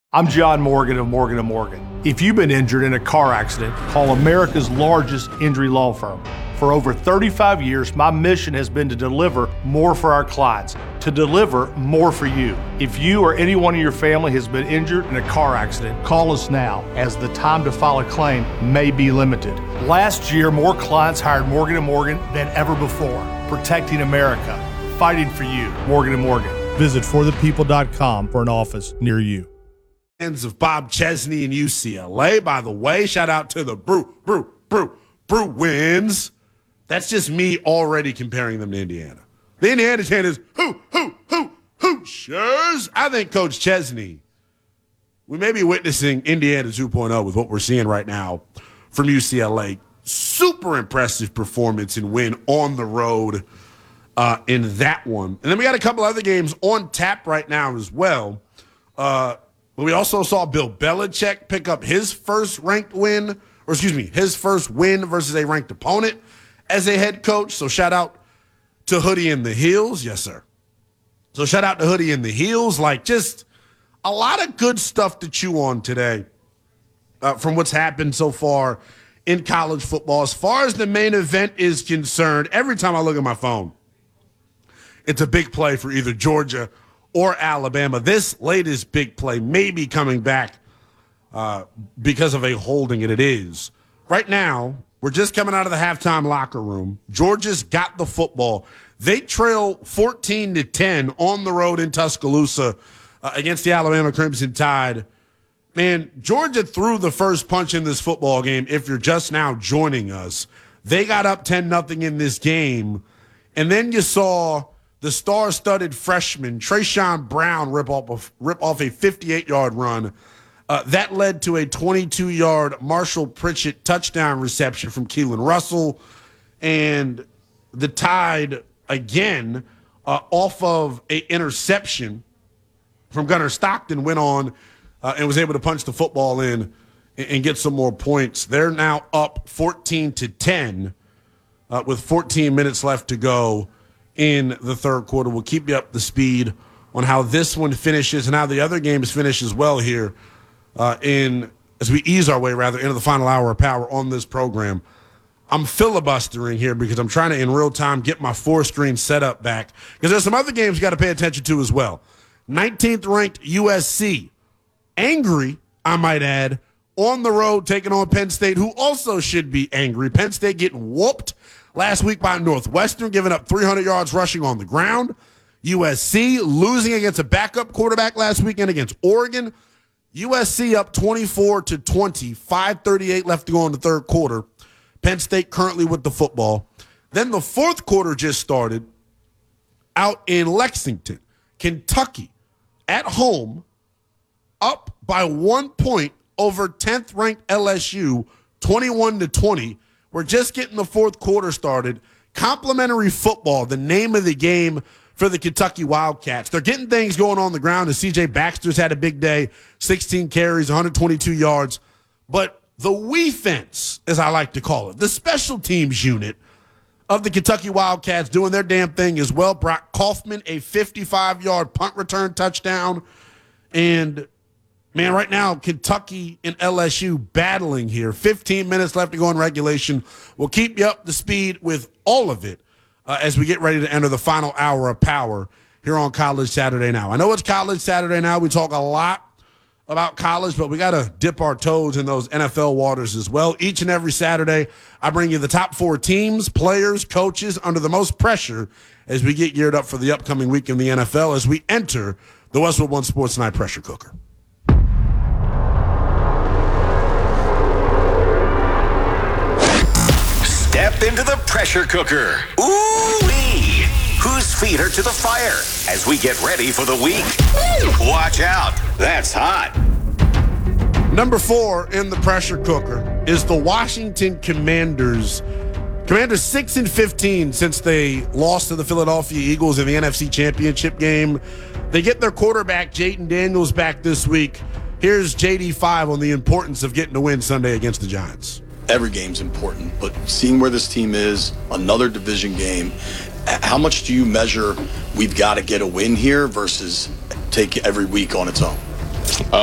I'm John Morgan of Morgan & Morgan. If you've been injured in a car accident, call America's largest injury law firm. For over 35 years, my mission has been to deliver more for our clients, to deliver more for you. If you or anyone in your family has been injured in a car accident, call us now, as the time to file a claim may be limited. Last year, more clients hired Morgan & Morgan than ever before, protecting America, fighting for you. Morgan & Morgan. Visit forthepeople.com for an office near you. Of Bob Chesney and UCLA. By the way, shout out to the Bruins. That's just me already comparing them to Indiana. The Indiana chant is Hoosiers. I think Coach Chesney, we may be witnessing Indiana 2.0 with what we're seeing right now from UCLA. Super impressive performance and win on the road in that one. And then we got a couple other games on tap right now as well. We also saw Bill Belichick pick up his first win versus a ranked opponent as a head coach. So shout out to Hoodie and the Heels. Yes, sir. So shout out to Hoodie and the Heels. Like, just a lot of good stuff to chew on today from what's happened so far in college football. As far as the main event is concerned, every time I look at my phone, it's a big play for either Georgia or Alabama. This latest big play may be coming back because of a holding, and it is. Right now, we're just coming out of the halftime locker room. Georgia's got the football. They trail 14-10 on the road in Tuscaloosa against the Alabama Crimson Tide. Man, Georgia threw the first punch in this football game. If you're just now joining us, they got up 10-0 in this game, and then you saw the star-studded freshman Trayshawn Brown rip off a 58-yard run. That led to a 22-yard Marshall Pritchett touchdown reception from Keelan Russell. And the Tide, again, off of an interception from Gunnar Stockton, went on and was able to punch the football in and get some more points. They're now up 14-10 with 14 minutes left to go in the third quarter. We'll keep you up to speed on how this one finishes and how the other games finish as well here as we ease our way into the final hour of power on this program. I'm filibustering here because I'm trying to, in real time, get my 4-screen setup back because there's some other games you got to pay attention to as well. 19th ranked USC, angry, I might add, on the road taking on Penn State, who also should be angry. Penn State getting whooped last week by Northwestern, giving up 300 yards rushing on the ground. USC losing against a backup quarterback last weekend against Oregon. USC up 24-20, 5:38 left to go in the third quarter. Penn State currently with the football. Then the fourth quarter just started out in Lexington. Kentucky at home up by 1 point over 10th ranked LSU, 21-20. We're just getting the fourth quarter started. Complimentary football, the name of the game for the Kentucky Wildcats. They're getting things going on the ground as C.J. Baxter's had a big day, 16 carries, 122 yards. But the we-fence, as I like to call it, the special teams unit of the Kentucky Wildcats doing their damn thing as well. Brock Kaufman, a 55-yard punt return touchdown. And man, right now, Kentucky and LSU battling here. 15 minutes left to go in regulation. We'll keep you up to speed with all of it as we get ready to enter the final hour of power here on College Saturday Now. I know it's College Saturday Now. We talk a lot about college, but we got to dip our toes in those NFL waters as well. Each and every Saturday, I bring you the top 4 teams, players, coaches under the most pressure as we get geared up for the upcoming week in the NFL as we enter the Westwood One Sports Night Pressure Cooker. Step into the pressure cooker. Ooh-wee! Whose feet are to the fire as we get ready for the week? Watch out. That's hot. Number 4 in the pressure cooker is the Washington Commanders. Commanders 6-15 since they lost to the Philadelphia Eagles in the NFC Championship game. They get their quarterback, Jayden Daniels, back this week. Here's JD5 on the importance of getting a win Sunday against the Giants. Every game's important, but seeing where this team is, another division game, how much do you measure we've got to get a win here versus take every week on its own?